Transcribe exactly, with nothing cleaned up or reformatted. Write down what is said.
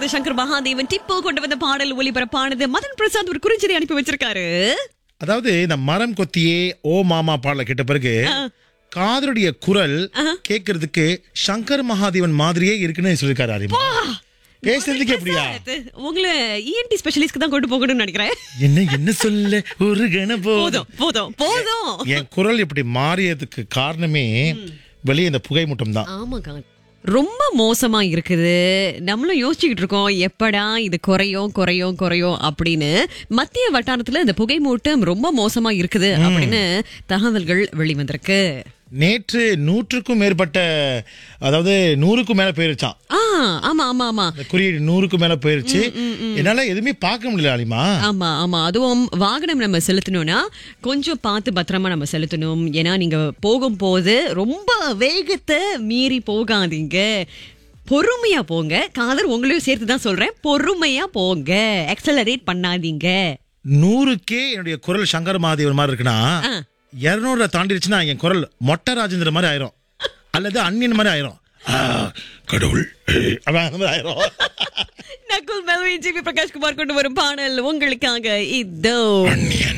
இப்போது சங்கர் மகாதேவன் டிப்போ கொண்டு வந்த பாடல் ஒளிபரப்பானது. மதன் பிரசாத் ஒரு குறிஞ்சதை அனுப்பி வச்சிருக்காரு. அதாவது இந்த மரம் கொத்தியே ஓ மாமா பாடல கேட்ட பிறகு காதலுடைய குரல் கேட்கறதுக்கு சங்கர் மகாதேவன் மாதிரியே இருக்குன்னு சொல்லிருக்காரு. அறிமா பேசுறதுக்கு எப்படியா? உங்களை இஎன்டி ஸ்பெஷலிஸ்ட்க்கு தான் கொண்டு போகணும்னு நினைக்கிறேன். என்ன என்ன சொல்ல ஒரு கண போதும் போதும் போதும். என் குரல் இப்படி மாறியதுக்கு காரணமே வெளியே இந்த புகை மூட்டம் தான். ஆமாக்கா, ரொம்ப மோசமா இருக்குது. நம்மளும் யோசிச்சுக்கிட்டு இருக்கோம் எப்படா இது குறையும் குறையும் குறையும் அப்படின்னு. மத்திய வட்டாரத்துல இந்த புகை மூட்டம் ரொம்ப மோசமா இருக்குது அப்படின்னு தகவல்கள் வெளிவந்திருக்கு. நேற்று நூற்றுக்கும் மேற்பட்ட, அதாவது நூறுக்கும் மேல போயிருச்சான். ஆமா ஆமா ஆமா குறியீடு நூறுக்கும் மேல போயிருச்சு. என்னால எதுவுமே பார்க்க முடியல அலிமா. ஆமா ஆமா அதுவும் வாகனம் நம்ம செலுத்தணும்னா கொஞ்சம் பார்த்து பத்திரமா நம்ம செலுத்தணும். ஏன்னா நீங்க போகும் போது ரொம்ப வேகத்தை மீறி போகாதீங்க, பொறுமையா போங்க. காதல் உங்களையும் சேர்த்து தான் சொல்றேன், பொறுமையா போங்க, எக்ஸலரேட் பண்ணாதீங்க. நூறுக்கே என்னுடைய குரல் சங்கர் மகாதேவன் மாதிரி இருக்குன்னா இருநூறு தாண்டிடுச்சுன்னா என் குரல் மொட்டை ராஜேந்திர மாதிரி ஆயிரும், அல்லது அன்னியன் மாதிரி ஆயிரும். கடவுள் ஆயிரும். நகுல் மெல்வி, ஜிவி பிரகாஷ் குமார் கொண்டு வரும் பாடல் உங்களுக்காக இதோ.